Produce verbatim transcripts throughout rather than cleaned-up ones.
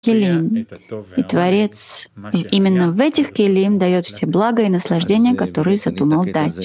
келим. И Творец именно в этих келим дает все блага и наслаждения, которые задумал дать.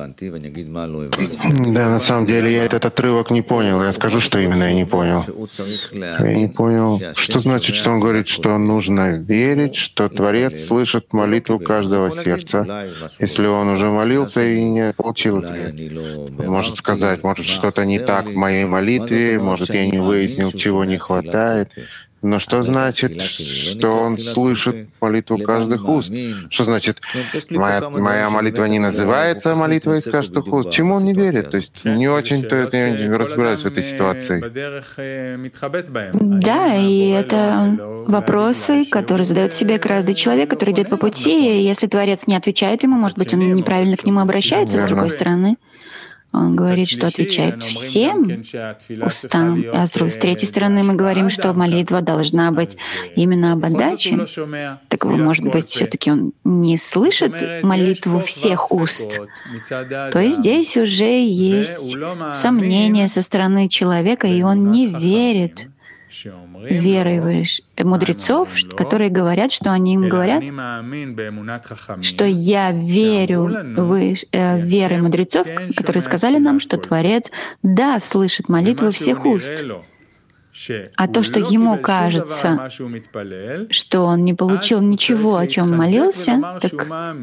Да, на самом деле я этот отрывок не понял. Я скажу, что именно я не понял. Я не понял, что значит, что он говорит, что нужно верить, что Творец слышит молитву каждого сердца. Если он уже молился и не получил ответ, он может сказать, может, что-то не так в моей молитве, может, я не выяснил, чего не хватает. Но что значит, что он слышит молитву каждых уст? Что значит, моя, моя молитва не называется молитва из каждых уст? Чему он не верит? То есть не очень-то это я не разбираюсь в этой ситуации. Да, и это вопросы, которые задает себе каждый человек, который идет по пути. И если Творец не отвечает ему, может быть, он неправильно к нему обращается, с другой стороны. Он говорит, что отвечает всем устам, а с третьей стороны мы говорим, что молитва должна быть именно об отдаче. Так, может быть, все-таки он не слышит молитву всех уст. То есть здесь уже есть сомнение со стороны человека, и он не верит верой мудрецов, которые говорят, что они им говорят, что я верю в э, верой мудрецов, которые сказали нам, что Творец, да, слышит молитву всех уст. А то, что ему кажется, что он не получил ничего, о чем молился, так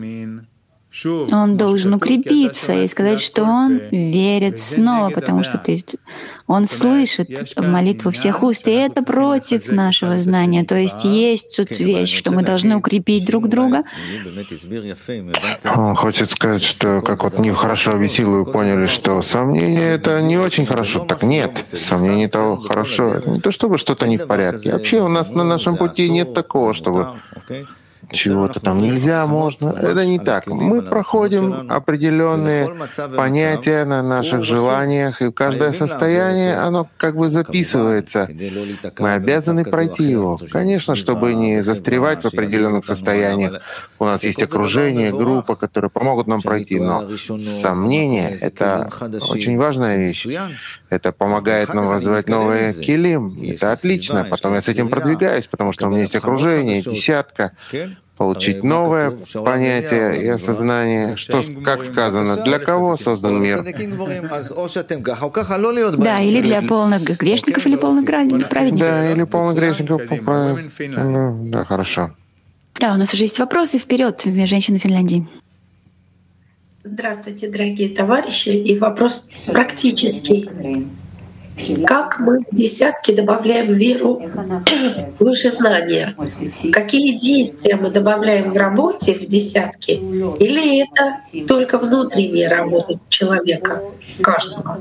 он должен укрепиться и сказать, что он верит снова, потому что ты, он слышит молитву всех уст, и это против нашего знания. То есть есть тут вещь, что мы должны укрепить друг друга. Он хочет сказать, что как вот не хорошо объяснил, вы поняли, что сомнение — это не очень хорошо. Так нет, сомнение — это хорошо. Это не то, чтобы что-то не в порядке. Вообще у нас на нашем пути нет такого, чтобы чего-то там нельзя, можно. Это не так. Мы проходим определенные понятия на наших желаниях, и каждое состояние, оно как бы записывается. Мы обязаны пройти его. Конечно, чтобы не застревать в определенных состояниях. У нас есть окружение, группа, которые помогут нам пройти. Но сомнение — это очень важная вещь. Это помогает нам развивать новые келим. Это отлично. Потом я с этим продвигаюсь, потому что у меня есть окружение, десятка. Получить новое понятие и осознание, что, как сказано, для кого создан мир. Да, или для полных грешников, или полных праведников. Да, или полных грешников. Да, хорошо. Да, у нас уже есть вопросы. Вперед, женщины Финляндии. Здравствуйте, дорогие товарищи. И вопрос практический. Как мы в десятки добавляем веру выше знания? Какие действия мы добавляем в работе в десятки? Или это только внутренняя работа человека, каждого?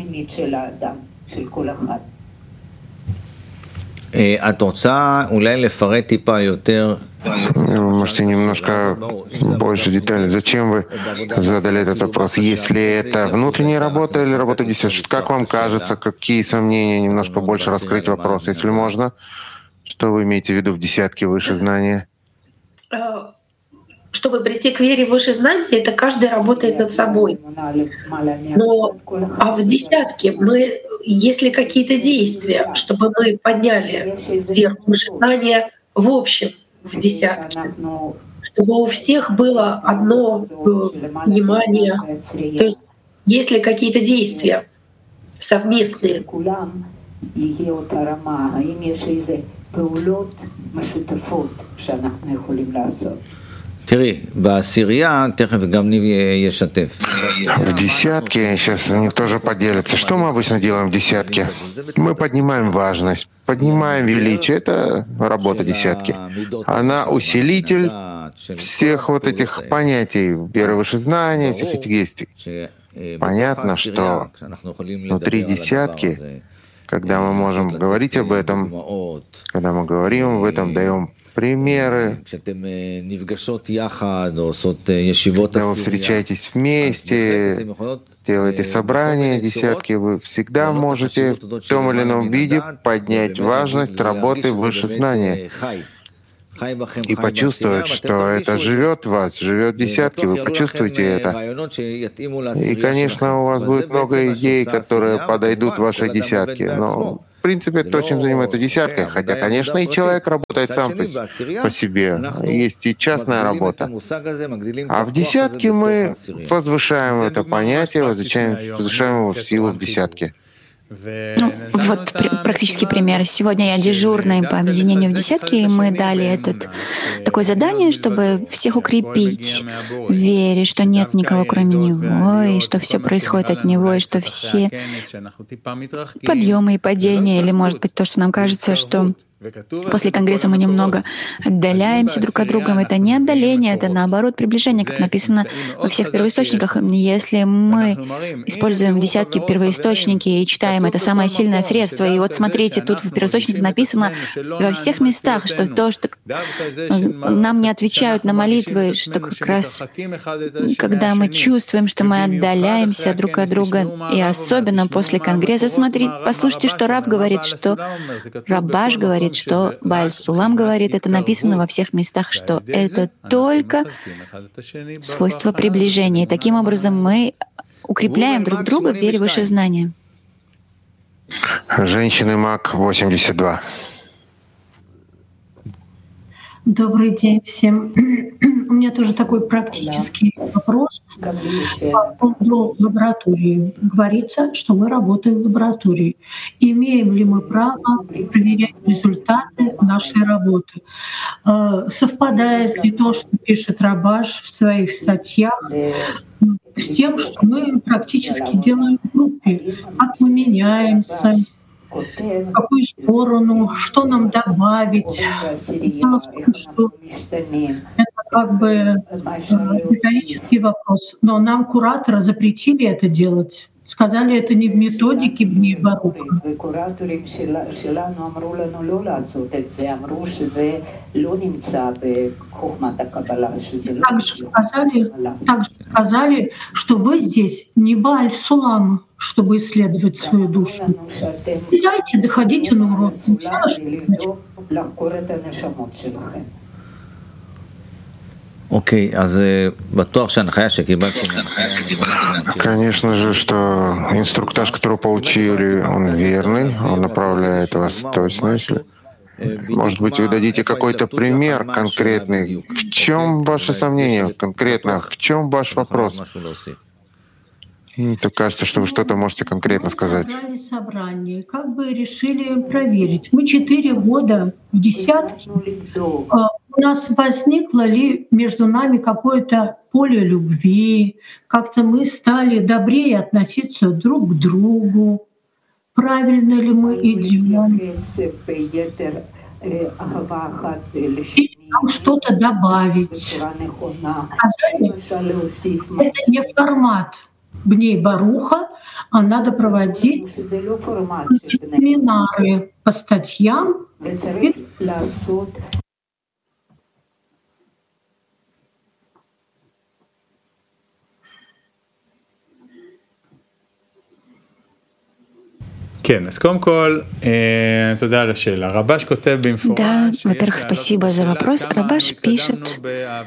Вы можете немножко больше деталей. Зачем вы задали этот вопрос? Если это внутренняя работа или работа десятки? Как вам кажется, какие сомнения? Немножко больше раскрыть вопрос, если можно. Что вы имеете в виду в десятке выше знания? Чтобы прийти к вере выше знания, это каждый работает над собой. Но а в десятке мы, если какие-то действия, чтобы мы подняли веру выше знания в общем, в десятке, чтобы у всех было одно внимание. То есть если какие-то действия совместные, в десятке, сейчас они тоже поделятся. Что мы обычно делаем в десятке? Мы поднимаем важность, поднимаем величие. Это работа десятки. Она усилитель всех вот этих понятий, веры выше знания, всех этих действий. Понятно, что внутри десятки, когда мы можем говорить об этом, когда мы говорим об этом, даем примеры. Когда вы встречаетесь вместе, делаете собрания, десятки, вы всегда можете в том или ином виде поднять важность работы выше знания и почувствовать, что это живет в вас, живет в десятке, вы почувствуете это. И, конечно, у вас будет много идей, которые подойдут вашей десятке, но в принципе, то, чем занимается десятка. Хотя, конечно, и человек работает сам по, по себе. Есть и частная работа. А в десятке мы возвышаем это понятие, возвышаем, возвышаем его в силу в десятке. Ну, вот пр- практический пример. Сегодня я дежурный по объединению в десятке, и мы дали этот, такое задание, чтобы всех укрепить в вере, что нет никого кроме Него, и что все происходит от Него, и что все подъемы и падения, или, может быть, то, что нам кажется, что после Конгресса мы немного отдаляемся друг от друга. Это не отдаление, это наоборот приближение, как написано во всех первоисточниках. Если мы используем десятки первоисточники и читаем это самое сильное средство, и вот смотрите, тут в первоисточниках написано во всех местах, что то, что нам не отвечают на молитвы, что как раз когда мы чувствуем, что мы отдаляемся друг от друга, и особенно после Конгресса, смотрите, послушайте, что Рав говорит, что Рабаш говорит, что Бааль Сулам говорит, это написано во всех местах, что это только свойство приближения. И таким образом мы укрепляем друг друга в вере выше знания. Женщины МАК восемьдесят два. Добрый день всем. У меня тоже такой практический вопрос по поводу лаборатории. Говорится, что мы работаем в лаборатории. Имеем ли мы право проверять результаты нашей работы? Совпадает ли то, что пишет Рабаш в своих статьях, с тем, что мы практически делаем в группе? Как мы меняемся? В какую сторону, что нам добавить. Дело в том, что это как бы риторический вопрос, но нам кураторы запретили это делать. Сказали, это не в методике Бней Баруха. Также сказали, также сказали, что вы здесь не Бааль Сулам, чтобы исследовать свою душу. И дайте, доходите на урок. Окей, okay, конечно же, что инструктаж, который получили, он верный, он направляет вас точно, если... Может быть, вы дадите какой-то пример конкретный. В чем ваше сомнение конкретно? В чем ваш вопрос? То кажется, что вы что-то можете конкретно сказать. Мы собрали собрание, как бы решили проверить. Мы четыре года в десятке. У нас возникло ли между нами какое-то поле любви? Как-то мы стали добрее относиться друг к другу? Правильно ли мы идем? Или нам что-то добавить? Сказали, это не формат Бней Баруха, а надо проводить семинары по статьям. Да, во-первых, спасибо за вопрос. Рабаш пишет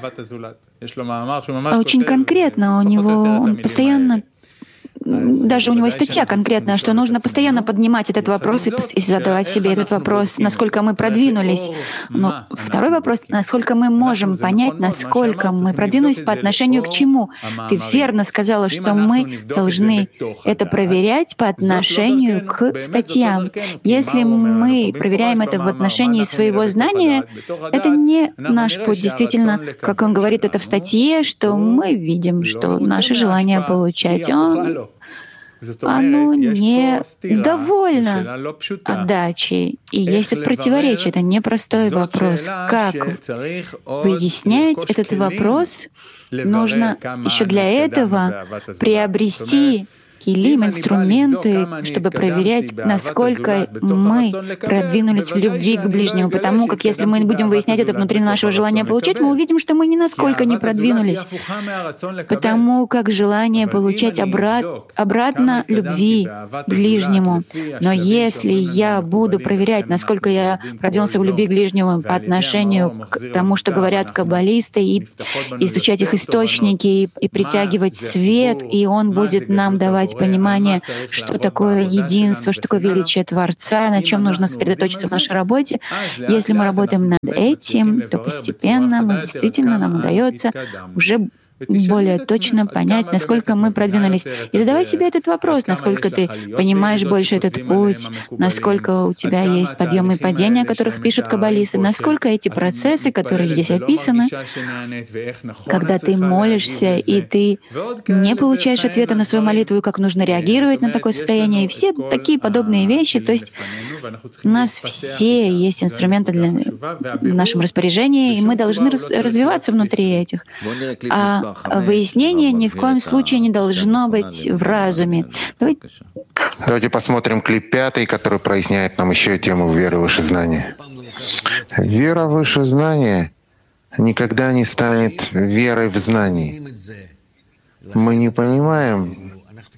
очень конкретно, у него он постоянно, даже у него есть статья конкретная, что нужно постоянно поднимать этот вопрос и, и задавать себе этот вопрос, насколько мы продвинулись. Но второй вопрос, насколько мы можем понять, насколько мы продвинулись по отношению к чему. Ты верно сказала, что мы должны это проверять по отношению к статьям. Если мы проверяем это в отношении своего знания, это не наш путь. Действительно, как он говорит это в статье, что мы видим, что наше желание получать, он оно не довольно отдачей. И есть тут противоречие. Это непростой вопрос. Как выяснять этот вопрос? Нужно еще для этого приобрести килим, инструменты, чтобы проверять, насколько мы продвинулись в любви к ближнему. Потому как если мы будем выяснять это внутри нашего желания получать, мы увидим, что мы ни насколько не продвинулись. Потому как желание получать обрат, обратно любви к ближнему. Но если я буду проверять, насколько я продвинулся в любви к ближнему по отношению к тому, что говорят каббалисты, и изучать их источники, и, и притягивать свет, и он будет нам давать иметь понимание, что такое единство, что такое величие Творца, на чем нужно сосредоточиться в нашей работе. Если мы работаем над этим, то постепенно мы действительно нам удается уже более точно понять, насколько мы продвинулись. И задавай себе этот вопрос, насколько ты понимаешь больше этот путь, насколько у тебя есть подъемы и падения, о которых пишут каббалисты, насколько эти процессы, которые здесь описаны, когда ты молишься, и ты не получаешь ответа на свою молитву, и как нужно реагировать на такое состояние, и все такие подобные вещи. То есть у нас все есть инструменты для, в нашем распоряжении, и мы должны раз, развиваться внутри этих. А выяснение ни в коем случае не должно быть в разуме. Давайте, Давайте посмотрим клип пятый, который проясняет нам еще тему веры выше знания. Вера выше знания никогда не станет верой в знании. Мы не понимаем,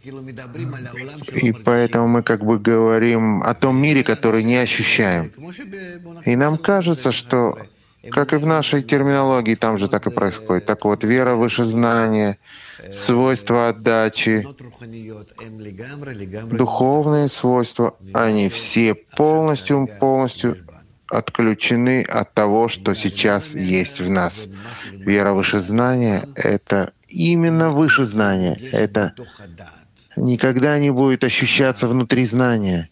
и поэтому мы как бы говорим о том мире, который не ощущаем. И нам кажется, что как и в нашей терминологии, там же так и происходит. Так вот, вера выше знания, свойства отдачи, духовные свойства, они все полностью, полностью отключены от того, что сейчас есть в нас. Вера выше знания — это именно выше знания. Это никогда не будет ощущаться внутри знания.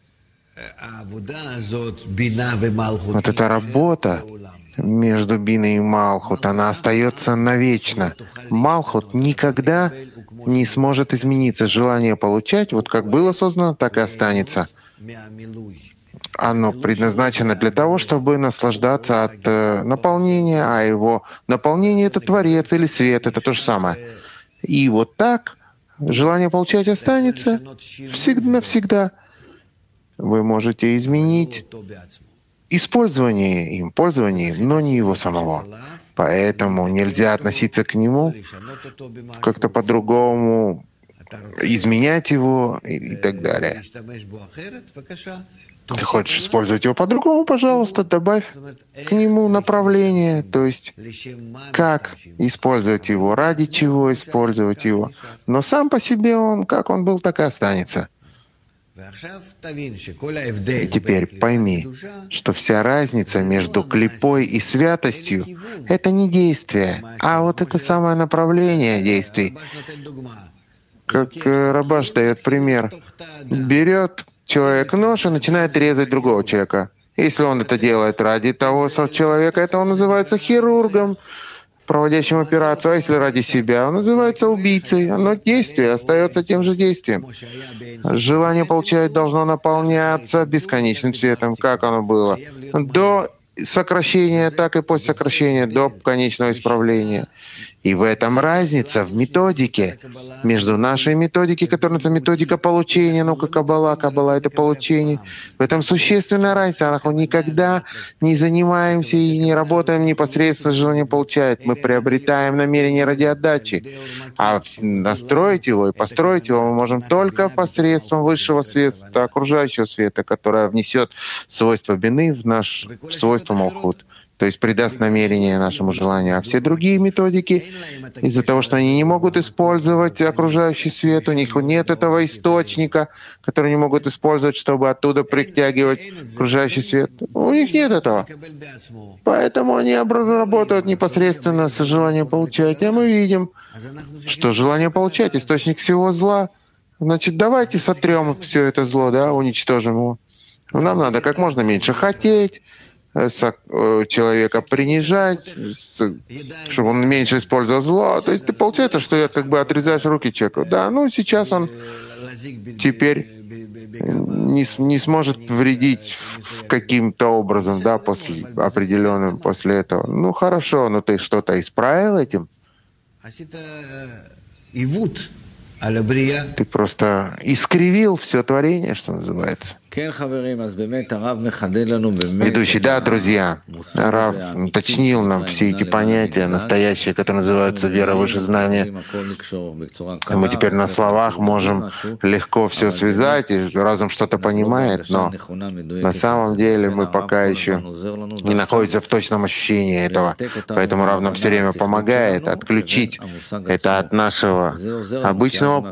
Вот эта работа между Биной и Малхут, она остается навечно. Малхут никогда не сможет измениться. Желание получать, вот как было создано, так и останется. Оно предназначено для того, чтобы наслаждаться от э, наполнения, а его наполнение — это Творец или свет, это то же самое. И вот так желание получать останется всегда навсегда. Вы можете изменить использование им, пользование им, но не его самого. Поэтому нельзя относиться к нему как-то по-другому, изменять его и, и так далее. Ты хочешь использовать его по-другому, пожалуйста, добавь к нему направление, то есть как использовать его, ради чего использовать его. Но сам по себе он, как он был, так и останется. И теперь пойми, что вся разница между клипой и святостью — это не действие, а вот это самое направление действий. Как Рабаш дает пример. Берет человек нож и начинает резать другого человека. Если он это делает ради того человека, это он называется хирургом, проводящим операцию, а если ради себя, он называется убийцей. Но действие остается тем же действием. Желание получать должно наполняться бесконечным светом, как оно было. До сокращения, так и после сокращения, до конечного исправления. И в этом разница в методике между нашей методикой, которая называется методика получения, ну как Каббала, Каббала — это получение. В этом существенная разница. Мы никогда не занимаемся и не работаем непосредственно с желанием получать. Мы приобретаем намерение ради отдачи. А настроить его и построить его мы можем только посредством высшего света, окружающего света, которое внесет свойства бины в наш в свойство Малхут. То есть придаст намерение нашему желанию. А все другие методики, из-за того, что они не могут использовать окружающий свет, у них нет этого источника, который они могут использовать, чтобы оттуда притягивать окружающий свет. У них нет этого. Поэтому они работают непосредственно с желанием получать. А мы видим, что желание получать — источник всего зла. Значит, давайте сотрем все это зло, да, уничтожим его. Нам надо как можно меньше хотеть, человека принижать, чтобы он меньше использовал зло. То есть ты получается, что я как бы отрезаешь руки человеку. Да, ну сейчас он теперь не, не сможет вредить каким-то образом, да, после определенным после этого. Ну хорошо, но ты что-то исправил этим? Ты просто искривил все творение, что называется. Ведущий, да, друзья, Рав уточнил нам все эти понятия настоящие, которые называются вера выше знания. Мы теперь на словах можем легко все связать, и разум что-то понимает, но на самом деле мы пока еще не находимся в точном ощущении этого. Поэтому Рав нам все время помогает отключить это от нашего обычного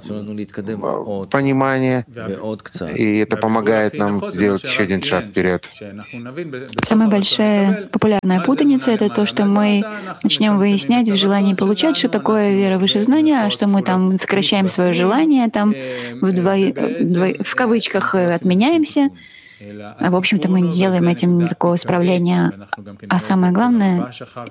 понимания, и это помогает нам сделать еще один шаг вперед. Самая большая популярная путаница — это то, что мы начнем выяснять в желании получать, что такое вера выше знания, что мы там сокращаем свое желание, там в, двое, двое, в кавычках отменяемся. А в общем-то мы не делаем этим никакого исправления. А самое главное,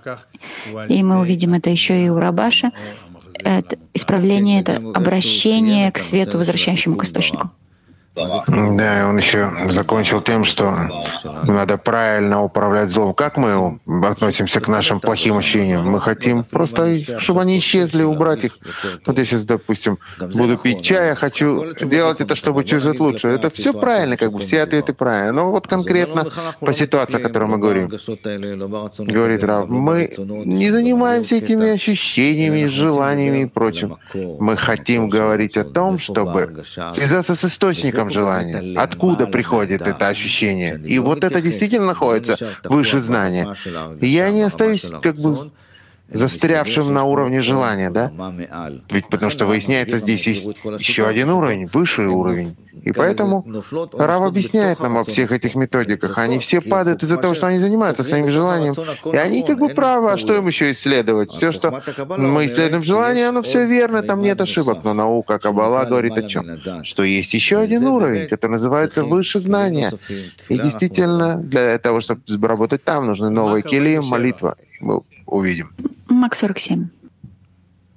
и мы увидим это еще и у Рабаша, это исправление, это обращение к свету, возвращающему к источнику. Да, и он еще закончил тем, что надо правильно управлять злом. Как мы относимся к нашим плохим ощущениям? Мы хотим просто, чтобы они исчезли, убрать их. Вот я сейчас, допустим, буду пить чай, я хочу делать это, чтобы чувствовать лучше. Это все правильно, как бы все ответы правильно. Но вот конкретно по ситуации, о которой мы говорим, говорит Рав, мы не занимаемся этими ощущениями, желаниями и прочим. Мы хотим говорить о том, чтобы связаться с источником желания, откуда приходит это ощущение. И вот это действительно находится выше знания. И я не остаюсь как бы застрявшим на уровне желания, да? Ведь потому что выясняется, здесь есть еще один уровень, высший уровень. И поэтому Рав объясняет нам о всех этих методиках. Они все падают из-за того, что они занимаются своим желанием. И они как бы правы, а что им еще исследовать? Все, что мы исследуем желание, оно все верно, там нет ошибок. Но наука Каббала говорит о чем? Что есть еще один уровень, который называется выше знания. И действительно, для того, чтобы работать там, нужны новые келим, молитва. Мы увидим. Мак сорок семь.